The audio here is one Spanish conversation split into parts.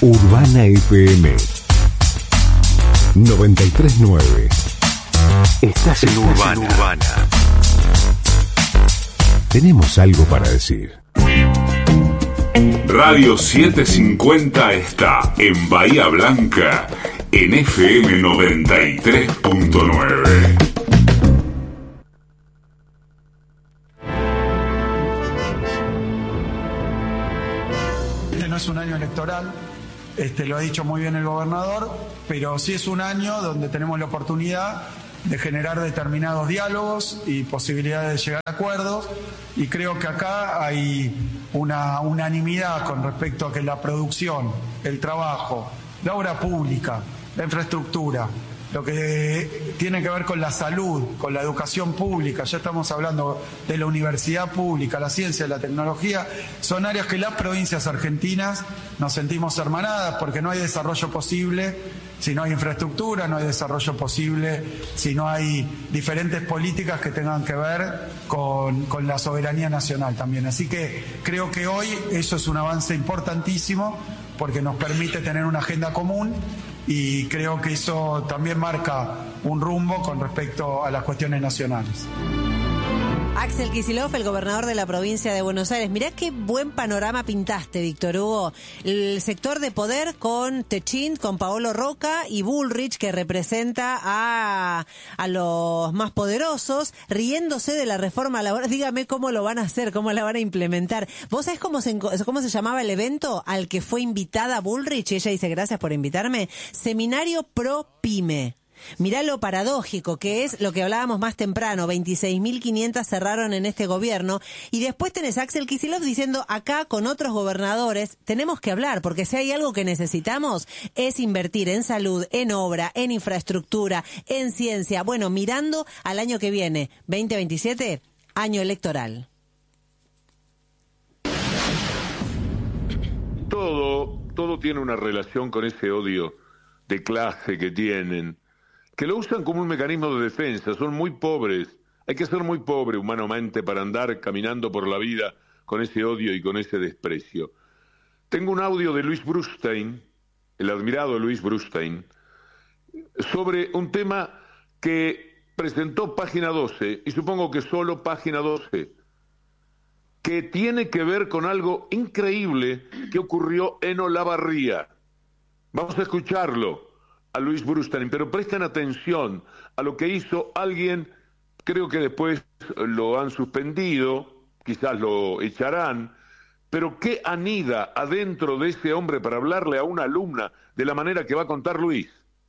Urbana FM 93.9. Estás en Urbana. Tenemos algo para decir. Radio 750 está en Bahía Blanca en FM 93.9. Este no es un año electoral, lo ha dicho muy bien el gobernador, pero sí es un año donde tenemos la oportunidad de generar determinados diálogos y posibilidades de llegar a acuerdos, y creo que acá hay una unanimidad con respecto a que la producción, el trabajo, la obra pública, la infraestructura, lo que tiene que ver con la salud, con la educación pública, ya estamos hablando de la universidad pública, la ciencia, la tecnología, son áreas que las provincias argentinas nos sentimos hermanadas, porque no hay desarrollo posible si no hay infraestructura, no hay desarrollo posible si no hay diferentes políticas que tengan que ver con la soberanía nacional también. Así que creo que hoy eso es un avance importantísimo porque nos permite tener una agenda común, y creo que eso también marca un rumbo con respecto a las cuestiones nacionales. Axel Kicillof, el gobernador de la provincia de Buenos Aires. Mirá qué buen panorama pintaste, Víctor Hugo. El sector de poder con Techint, con Paolo Roca y Bullrich, que representa a los más poderosos, riéndose de la reforma laboral. Dígame cómo lo van a hacer, cómo la van a implementar. ¿Vos sabés cómo se llamaba el evento al que fue invitada Bullrich? Y ella dice, gracias por invitarme. Seminario Pro Pyme. Mirá lo paradójico que es lo que hablábamos más temprano, 26.500 cerraron en este gobierno, y después tenés a Axel Kicillof diciendo acá con otros gobernadores tenemos que hablar, porque si hay algo que necesitamos es invertir en salud, en obra, en infraestructura, en ciencia, bueno, mirando al año que viene, 2027, año electoral. Todo tiene una relación con ese odio de clase que tienen, que lo usan como un mecanismo de defensa. Son muy pobres, hay que ser muy pobre humanamente para andar caminando por la vida con ese odio y con ese desprecio. Tengo un audio de Luis Brustein, el admirado Luis Brustein, sobre un tema que presentó Página 12, y supongo que solo Página 12, que tiene que ver con algo increíble que ocurrió en Olavarría. Vamos a escucharlo a Luis Brustein, pero presten atención a lo que hizo alguien, creo que después lo han suspendido, quizás lo echarán, pero ¿qué anida adentro de ese hombre para hablarle a una alumna de la manera que va a contar Luis?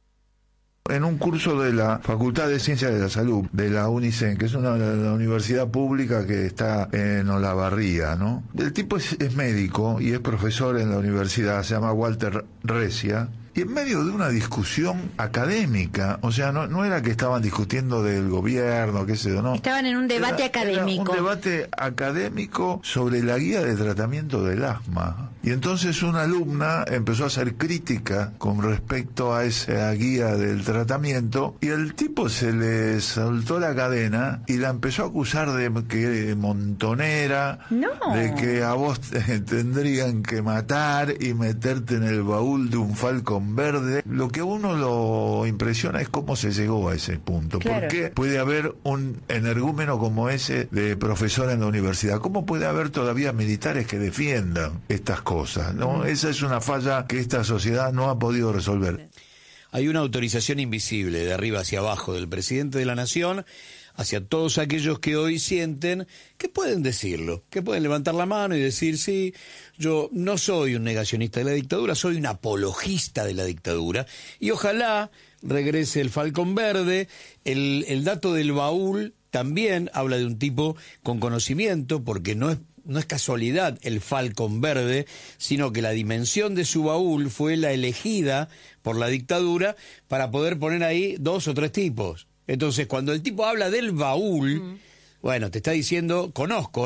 En un curso de la Facultad de Ciencias de la Salud de la UNICEN, que es la universidad pública que está en Olavarría, ¿no? El tipo es médico y es profesor en la universidad, se llama Walter Recia. Y en medio de una discusión académica, o sea, no era que estaban discutiendo del gobierno, qué sé yo, no. Estaban en un debate académico. Era un debate académico sobre la guía de tratamiento del asma. Y entonces una alumna empezó a hacer crítica con respecto a esa guía del tratamiento, y el tipo se le soltó la cadena y la empezó a acusar de que montonera, de que a vos tendrían que matar y meterte en el baúl de un falcón verde. Lo que a uno lo impresiona es cómo se llegó a ese punto. Claro. ¿Por qué puede haber un energúmeno como ese de profesor en la universidad? ¿Cómo puede haber todavía militares que defiendan estas cosas? ¿No? Esa es una falla que esta sociedad no ha podido resolver. Hay una autorización invisible de arriba hacia abajo del presidente de la Nación hacia todos aquellos que hoy sienten que pueden decirlo, que pueden levantar la mano y decir, sí, yo no soy un negacionista de la dictadura, soy un apologista de la dictadura, y ojalá regrese el Falcón Verde. El dato del baúl también habla de un tipo con conocimiento, porque no es casualidad el Falcón Verde, sino que la dimensión de su baúl fue la elegida por la dictadura para poder poner ahí 2 o 3 tipos. Entonces, cuando el tipo habla del baúl, bueno, te está diciendo, conozco,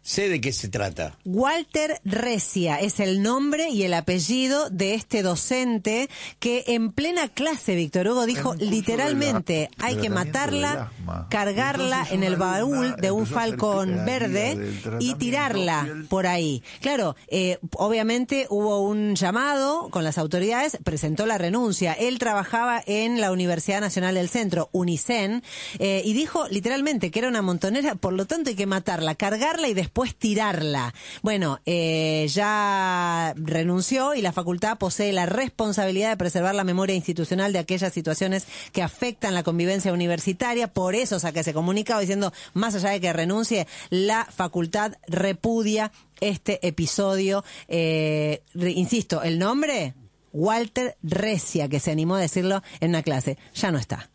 Sé de qué se trata. Walter Recia es el nombre y el apellido de este docente que en plena clase, Víctor Hugo, dijo literalmente hay que matarla, cargarla en el baúl de un Falcon verde y tirarla por ahí. Claro, obviamente hubo un llamado con las autoridades, presentó la renuncia. Él trabajaba en la Universidad Nacional del Centro, UNICEN, y dijo literalmente que era una montonera, por lo tanto hay que matarla, cargarla y después tirarla. Bueno, ya renunció y la facultad posee la responsabilidad de preservar la memoria institucional de aquellas situaciones que afectan la convivencia universitaria. Por eso saca ese comunicado diciendo, más allá de que renuncie, la facultad repudia este episodio. Insisto, el nombre, Walter Recia, que se animó a decirlo en una clase, ya no está.